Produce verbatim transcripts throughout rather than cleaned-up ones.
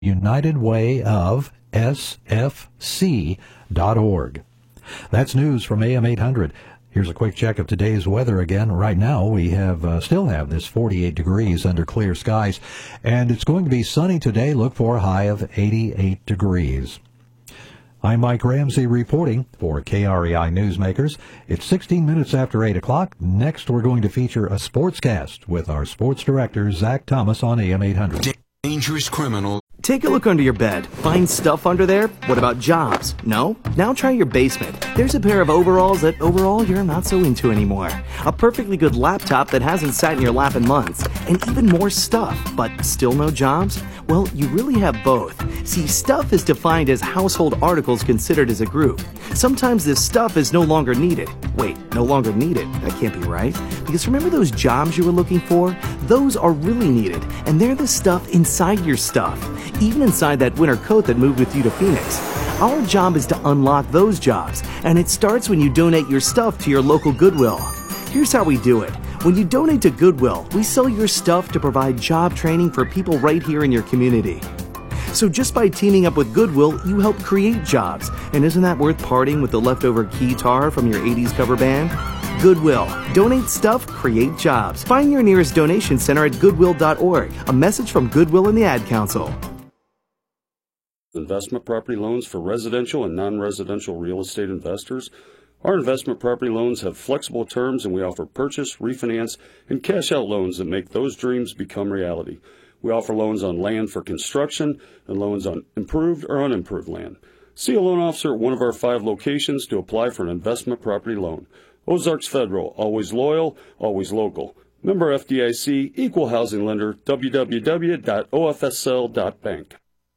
united way of s f c dot org. That's news from A M eight hundred. Here's a quick check of today's weather again. Right now, we have uh, still have this forty-eight degrees under clear skies, and it's going to be sunny today. Look for a high of eighty-eight degrees. I'm Mike Ramsey reporting for K R E I Newsmakers. It's sixteen minutes after eight o'clock. Next, we're going to feature a sportscast with our sports director, Zach Thomas, on A M eight hundred. Dangerous criminal. Take a look under your bed. Find stuff under there? What about jobs? No? Now try your basement. There's a pair of overalls that overall you're not so into anymore. A perfectly good laptop that hasn't sat in your lap in months. And even more stuff, but still no jobs? Well, you really have both. See, stuff is defined as household articles considered as a group. Sometimes this stuff is no longer needed. Wait, no longer needed? That can't be right. Because remember those jobs you were looking for? Those are really needed, and they're the stuff inside your stuff. Even inside that winter coat that moved with you to Phoenix. Our job is to unlock those jobs, and it starts when you donate your stuff to your local Goodwill. Here's how we do it. When you donate to Goodwill, we sell your stuff to provide job training for people right here in your community. So just by teaming up with Goodwill, you help create jobs. And isn't that worth parting with the leftover keytar from your eighties cover band? Goodwill. Donate stuff, create jobs. Find your nearest donation center at goodwill dot org. A message from Goodwill and the Ad Council. Investment property loans for residential and non-residential real estate investors. Our investment property loans have flexible terms, and we offer purchase, refinance, and cash-out loans that make those dreams become reality. We offer loans on land for construction and loans on improved or unimproved land. See a loan officer at one of our five locations to apply for an investment property loan. Ozarks Federal, always loyal, always local. Member F D I C, Equal Housing Lender, w w w dot o f s l dot bank.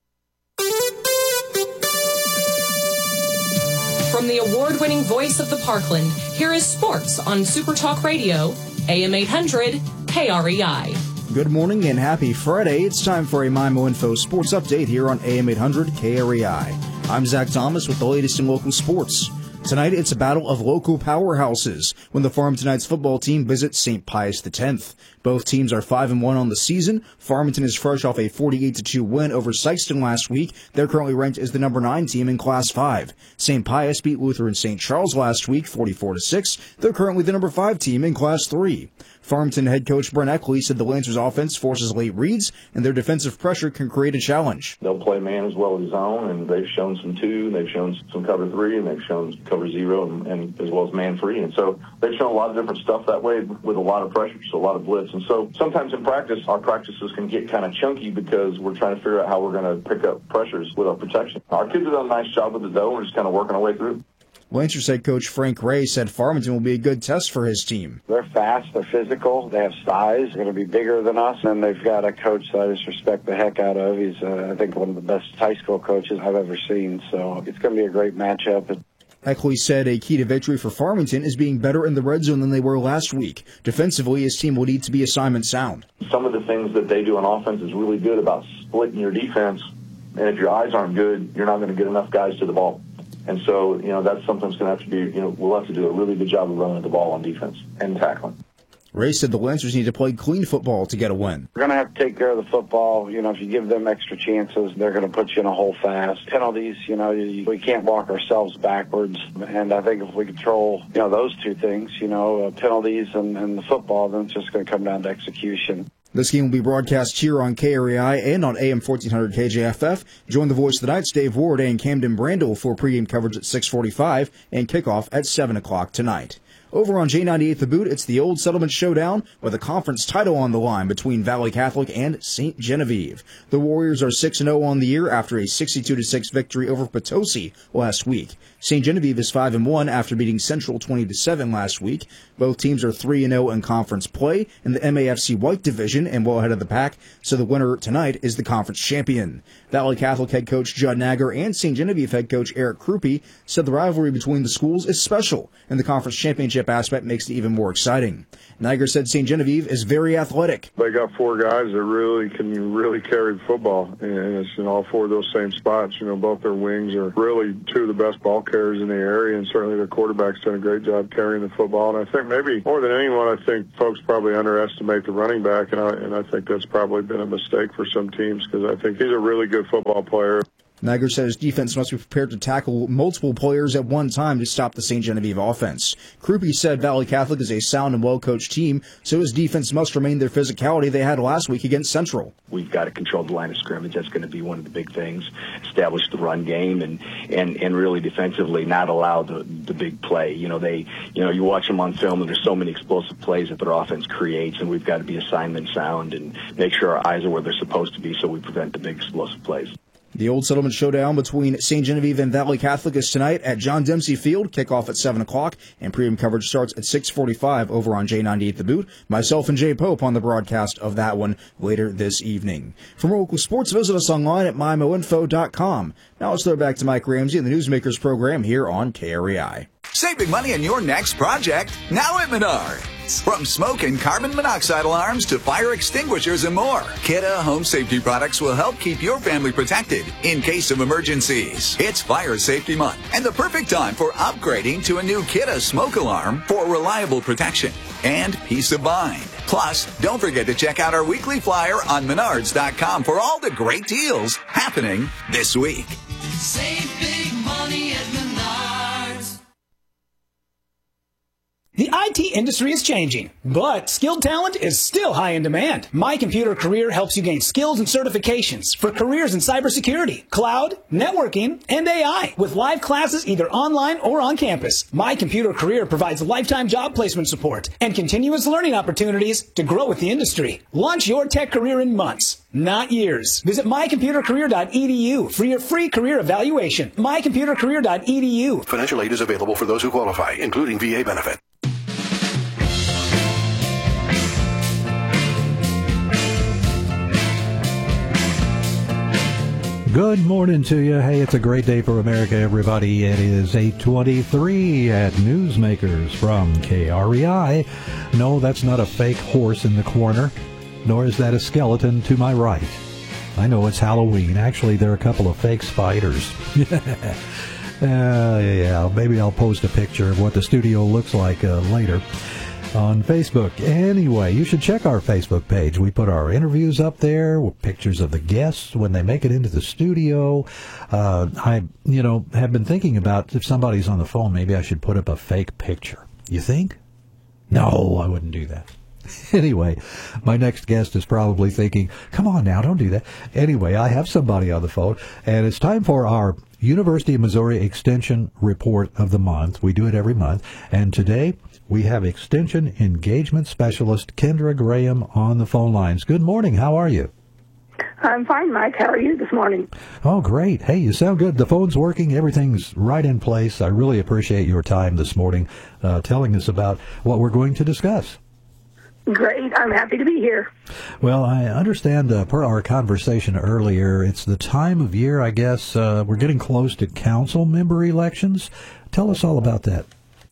From the award-winning voice of the Parkland, here is sports on Super Talk Radio, A M eight hundred, K R E I. Good morning and happy Friday. It's time for a MIMO Info Sports Update here on A M eight hundred K R E I. I'm Zach Thomas with the latest in local sports. Tonight, it's a battle of local powerhouses when the Farmington Knights football team visits Saint Pius X. Both teams are five and one on the season. Farmington is fresh off a forty-eight to two win over Sykeston last week. They're currently ranked as the number nine team in Class five. Saint Pius beat Lutheran Saint Charles last week forty-four to six. They're currently the number five team in Class three. Farmington head coach Brent Eckley said the Lancers offense forces late reads, and their defensive pressure can create a challenge. They'll play man as well as zone, and they've shown some two, they've shown some cover three, and they've shown cover zero, and, and as well as man free. And so they've shown a lot of different stuff that way with a lot of pressure, so a lot of blitz. And so sometimes in practice, our practices can get kind of chunky because we're trying to figure out how we're going to pick up pressures with our protection. Our kids have done a nice job with it, though. We're just kind of working our way through. Lancers head coach Frank Ray said Farmington will be a good test for his team. They're fast, they're physical, they have size, they're going to be bigger than us, and they've got a coach that I just respect the heck out of. He's, uh, I think, one of the best high school coaches I've ever seen, so it's going to be a great matchup. Eckley said a key to victory for Farmington is being better in the red zone than they were last week. Defensively, his team will need to be assignment sound. Some of the things that they do on offense is really good about splitting your defense, and if your eyes aren't good, you're not going to get enough guys to the ball. And so, you know, that's something that's going to have to be, you know, we'll have to do a really good job of running the ball on defense and tackling. Ray said the Lancers need to play clean football to get a win. We're going to have to take care of the football. You know, if you give them extra chances, they're going to put you in a hole fast. Penalties, you know, you, we can't walk ourselves backwards. And I think if we control, you know, those two things, you know, uh, penalties and, and the football, then it's just going to come down to execution. This game will be broadcast here on K R E I and on A M fourteen hundred K J F F. Join the voice of the Knights, Dave Ward, and Camden Brandel for pregame coverage at six forty-five and kickoff at seven o'clock tonight. Over on J ninety-eight The Boot, it's the Old Settlement Showdown with a conference title on the line between Valley Catholic and Saint Genevieve. The Warriors are six and oh on the year after a sixty-two to six victory over Potosi last week. Saint Genevieve is five and one after beating Central twenty to seven last week. Both teams are three and oh in conference play in the M A F C White Division and well ahead of the pack, so the winner tonight is the conference champion. Valley Catholic head coach Judd Nagger and Saint Genevieve head coach Eric Krupe said the rivalry between the schools is special, and the conference championship championship aspect makes it even more exciting. Niger said Saint Genevieve is very athletic. They got four guys that really can really carry the football, and it's in all four of those same spots. You know, both their wings are really two of the best ball carriers in the area, and certainly their quarterback's done a great job carrying the football. And I think maybe more than anyone, I think folks probably underestimate the running back, and I, and I think that's probably been a mistake for some teams because I think he's a really good football player. Niger said his defense must be prepared to tackle multiple players at one time to stop the Saint Genevieve offense. Krupe said Valley Catholic is a sound and well-coached team, so his defense must remain their physicality they had last week against Central. We've got to control the line of scrimmage. That's going to be one of the big things. Establish the run game and, and, and really defensively not allow the, the big play. You know, they, you know, you watch them on film and there's so many explosive plays that their offense creates, and we've got to be assignment sound and make sure our eyes are where they're supposed to be so we prevent the big explosive plays. The Old Settlement Showdown between Saint Genevieve and Valley Catholic is tonight at John Dempsey Field. Kickoff at seven o'clock, and pregame coverage starts at six forty-five over on J ninety-eight The Boot. Myself and Jay Pope on the broadcast of that one later this evening. For more local sports, visit us online at my mo info dot com. Now let's throw back to Mike Ramsey and the Newsmakers program here on K R E I. Save big money on your next project, now at Menards. From smoke and carbon monoxide alarms to fire extinguishers and more, Kidde Home Safety products will help keep your family protected in case of emergencies. It's Fire Safety Month and the perfect time for upgrading to a new Kidde smoke alarm for reliable protection and peace of mind. Plus, don't forget to check out our weekly flyer on menards dot com for all the great deals happening this week. Save big money at Menards. The I T industry is changing, but skilled talent is still high in demand. My Computer Career helps you gain skills and certifications for careers in cybersecurity, cloud, networking, and A I, with live classes either online or on campus. My Computer Career provides lifetime job placement support and continuous learning opportunities to grow with the industry. Launch your tech career in months, not years. Visit my computer career dot e d u for your free career evaluation. my computer career dot e d u. Financial aid is available for those who qualify, including V A benefit. Good morning to you. Hey, it's a great day for America, everybody. It is eight twenty-three at Newsmakers from K R E I. No, that's not a fake horse in the corner, nor is that a skeleton to my right. I know it's Halloween. Actually, there are a couple of fake spiders. uh, yeah, maybe I'll post a picture of what the studio looks like uh, later on Facebook. Anyway, you should check our Facebook page. We put our interviews up there with pictures of the guests when they make it into the studio. Uh, I, you know, have been thinking about if somebody's on the phone, maybe I should put up a fake picture. You think? No, I wouldn't do that. Anyway, my next guest is probably thinking, come on now, don't do that. Anyway, I have somebody on the phone, and it's time for our University of Missouri Extension Report of the Month. We do it every month, and today we have Extension Engagement Specialist Kendra Graham on the phone lines. Good morning. How are you? I'm fine, Mike. How are you this morning? Oh, great. Hey, you sound good. The phone's working. Everything's right in place. I really appreciate your time this morning uh, telling us about what we're going to discuss. Great. I'm happy to be here. Well, I understand uh, per our conversation earlier, it's the time of year, I guess, uh, we're getting close to council member elections. Tell us all about that.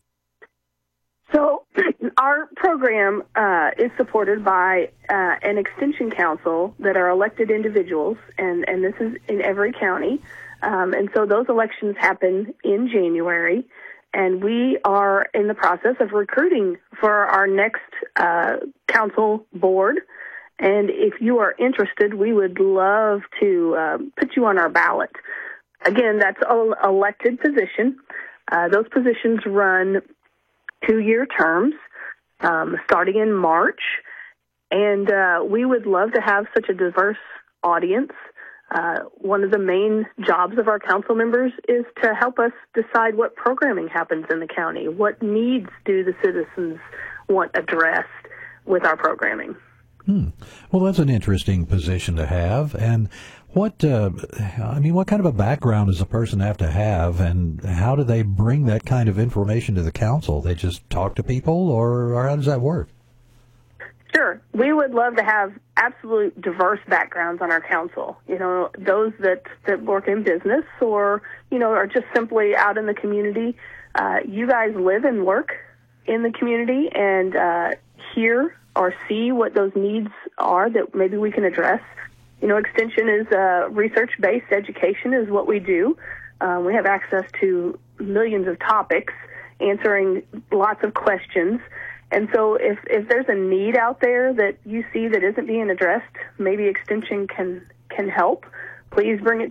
So our program uh, is supported by uh, an extension council that are elected individuals, and, and this is in every county. Um, and so those elections happen in January, and we are in the process of recruiting for our next uh, council board. And if you are interested, we would love to uh, put you on our ballot. Again, that's an elected position. Uh, those positions run two-year terms, um, starting in March, and uh, we would love to have such a diverse audience. Uh, one of the main jobs of our council members is to help us decide what programming happens in the county, what needs do the citizens want addressed with our programming. Hmm. Well, that's an interesting position to have, and What, uh, I mean, what kind of a background does a person have to have, and how do they bring that kind of information to the council? They just talk to people, or, or how does that work? Sure. We would love to have absolute diverse backgrounds on our council. You know, those that, that work in business or, you know, are just simply out in the community. Uh, you guys live and work in the community and uh, hear or see what those needs are that maybe we can address. You know, Extension is uh, research-based education is what we do. Uh, we have access to millions of topics, answering lots of questions. And so if, if there's a need out there that you see that isn't being addressed, maybe Extension can, can help. Please bring it